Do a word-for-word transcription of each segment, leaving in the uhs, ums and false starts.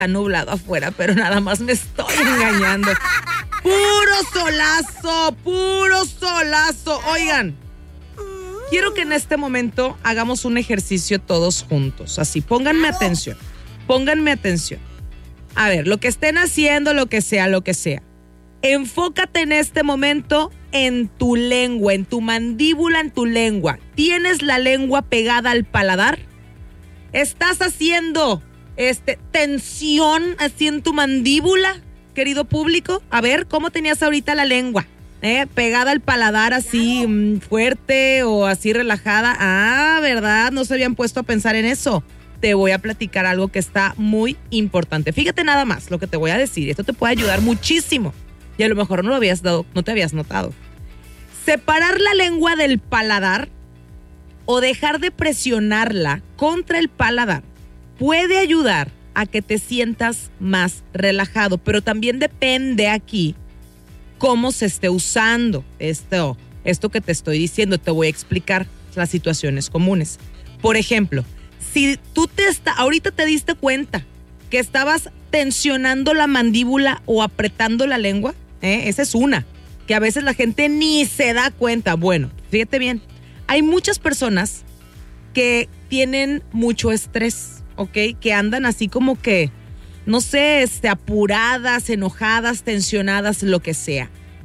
está nublado afuera, pero nada más me estoy engañando. Puro solazo, puro solazo. Oigan, quiero que en este momento hagamos un ejercicio todos juntos. Así, pónganme atención, pónganme atención. A ver, lo que estén haciendo, lo que sea, lo que sea. Enfócate en este momento en tu lengua, en tu mandíbula, en tu lengua. ¿Tienes la lengua pegada al paladar? ¿Estás haciendo este, tensión así en tu mandíbula, querido público? A ver, ¿cómo tenías ahorita la lengua? ¿Eh? ¿Pegada al paladar así mm, fuerte o así relajada? Ah, ¿verdad? No se habían puesto a pensar en eso. Te voy a platicar algo que está muy importante. Fíjate nada más lo que te voy a decir. Esto te puede ayudar muchísimo. Y a lo mejor no lo habías dado, no te habías notado. Separar la lengua del paladar o dejar de presionarla contra el paladar puede ayudar a que te sientas más relajado, pero también depende aquí cómo se esté usando esto, esto que te estoy diciendo. Te voy a explicar las situaciones comunes. Por ejemplo, si tú te está, ahorita te diste cuenta que estabas tensionando la mandíbula o apretando la lengua, ¿eh? Esa es una, que a veces la gente ni se da cuenta. Bueno, fíjate bien, hay muchas personas que tienen mucho estrés, ¿ok? Que andan así como que, no sé, este, apuradas, enojadas, tensionadas, lo que sea.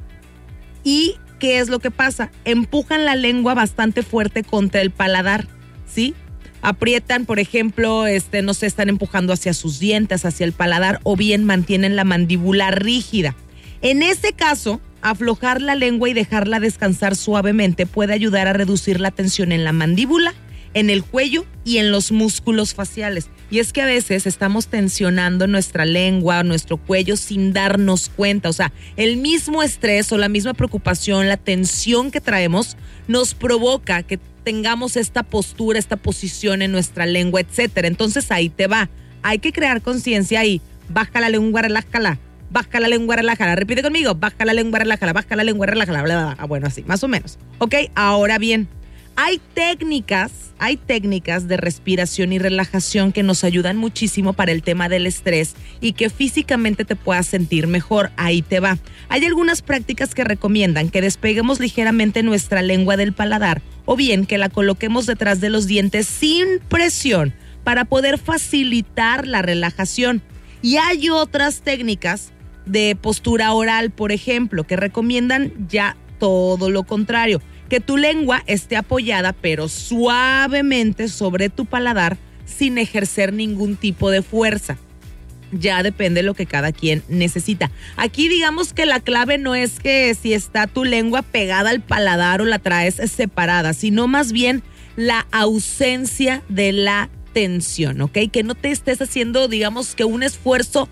¿Y qué es lo que pasa? Empujan la lengua bastante fuerte contra el paladar, ¿sí? Aprietan, por ejemplo, este, no sé, están empujando hacia sus dientes, hacia el paladar, o bien mantienen la mandíbula rígida. En ese caso, aflojar la lengua y dejarla descansar suavemente puede ayudar a reducir la tensión en la mandíbula, en el cuello y en los músculos faciales. Y es que a veces estamos tensionando nuestra lengua, nuestro cuello sin darnos cuenta. O sea, el mismo estrés o la misma preocupación, la tensión que traemos nos provoca que tengamos esta postura, esta posición en nuestra lengua, etcétera. Entonces ahí te va. Hay que crear conciencia y baja la lengua, relájala. Baja la lengua, relájala. Repite conmigo. Baja la lengua, relájala. Baja la lengua, relájala. Bla, bla, bla. Ah, bueno, así, más o menos. Ok, ahora bien, hay técnicas, hay técnicas de respiración y relajación que nos ayudan muchísimo para el tema del estrés y que físicamente te puedas sentir mejor. Ahí te va. Hay algunas prácticas que recomiendan que despeguemos ligeramente nuestra lengua del paladar o bien que la coloquemos detrás de los dientes sin presión para poder facilitar la relajación. Y hay otras técnicas de postura oral, por ejemplo, que recomiendan ya todo lo contrario. Que tu lengua esté apoyada, pero suavemente sobre tu paladar sin ejercer ningún tipo de fuerza. Ya depende de lo que cada quien necesita. Aquí digamos que la clave no es que si está tu lengua pegada al paladar o la traes separada, sino más bien la ausencia de la tensión, ¿ok? Que no te estés haciendo, digamos, que un esfuerzo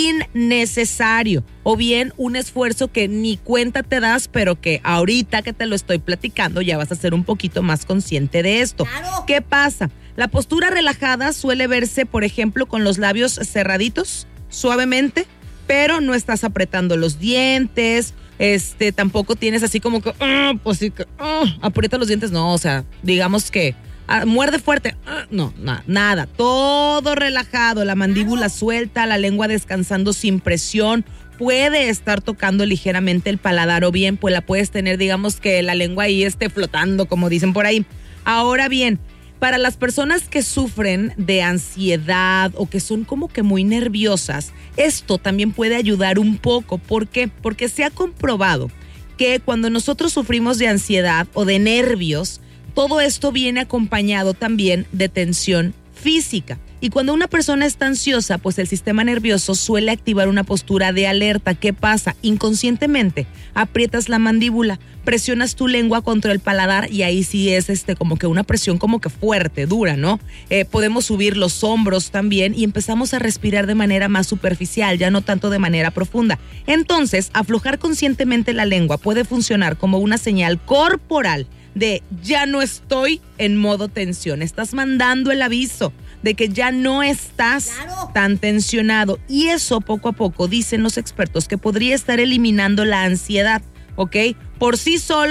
innecesario o bien un esfuerzo que ni cuenta te das, pero que ahorita que te lo estoy platicando ya vas a ser un poquito más consciente de esto. Claro. ¿Qué pasa? La postura relajada suele verse, por ejemplo, con los labios cerraditos, suavemente, pero no estás apretando los dientes, este, tampoco tienes así como que, uh, pues sí, uh, aprieta los dientes, no, o sea, digamos que Ah, muerde fuerte, ah, no, na, nada, todo relajado, la mandíbula suelta, la lengua descansando sin presión, puede estar tocando ligeramente el paladar o bien pues la puedes tener, digamos que la lengua ahí esté flotando, como dicen por ahí. Ahora bien, para las personas que sufren de ansiedad o que son como que muy nerviosas, esto también puede ayudar un poco. ¿Por qué? Porque se ha comprobado que cuando nosotros sufrimos de ansiedad o de nervios, todo esto viene acompañado también de tensión física. Y cuando una persona está ansiosa, pues el sistema nervioso suele activar una postura de alerta. ¿Qué pasa? Inconscientemente aprietas la mandíbula, presionas tu lengua contra el paladar y ahí sí es este como que una presión como que fuerte, dura, ¿no? Eh, podemos subir los hombros también y empezamos a respirar de manera más superficial, ya no tanto de manera profunda. Entonces, aflojar conscientemente la lengua puede funcionar como una señal corporal de ya no estoy en modo tensión. Estás mandando el aviso de que ya no estás claro. tan tensionado. Y eso poco a poco, dicen los expertos, que podría estar eliminando la ansiedad, ¿ok? Por sí solo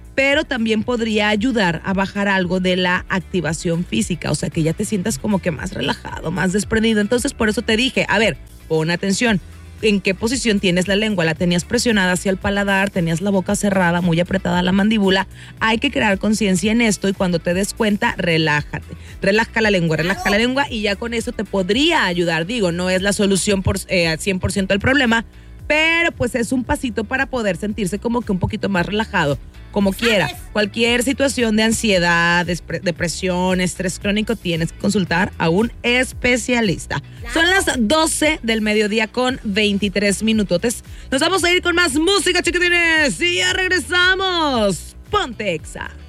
pero también podría ayudar a bajar algo de la activación física, o sea, que ya te sientas como que más relajado, más desprendido. Entonces, por eso te dije, a ver, pon atención. ¿En qué posición tienes la lengua? ¿La tenías presionada hacia el paladar? ¿Tenías la boca cerrada, muy apretada la mandíbula? Hay que crear conciencia en esto y cuando te des cuenta, relájate. Relaja la lengua, relaja la lengua y ya con eso te podría ayudar. Digo, no es la solución por, eh, al cien por ciento del problema, pero pues es un pasito para poder sentirse como que un poquito más relajado. Como quiera, cualquier situación de ansiedad, depresión, estrés crónico, tienes que consultar a un especialista. Son las doce del mediodía con veintitrés minutotes. Nos vamos a ir con más música, chiquitines. Y ya regresamos. Ponte Exa.